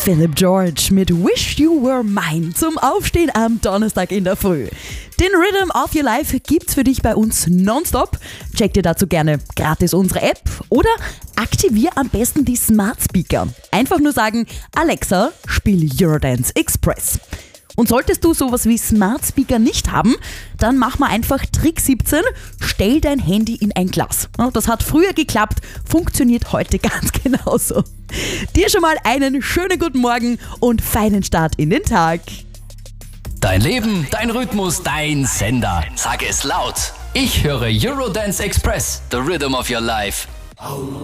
Philip George mit Wish You Were Mine zum Aufstehen am Donnerstag in der Früh. Den Rhythm of Your Life gibt's für dich bei uns nonstop. Check dir dazu gerne gratis unsere App oder aktivier am besten die Smart Speaker. Einfach nur sagen, Alexa, spiel Eurodance Express. Und solltest du sowas wie Smart Speaker nicht haben, dann mach mal einfach Trick 17, stell dein Handy in ein Glas. Das hat früher geklappt, funktioniert heute ganz genauso. Dir schon mal einen schönen guten Morgen und feinen Start in den Tag. Dein Leben, dein Rhythmus, dein Sender. Sag es laut. Ich höre Eurodance Express, the rhythm of your life.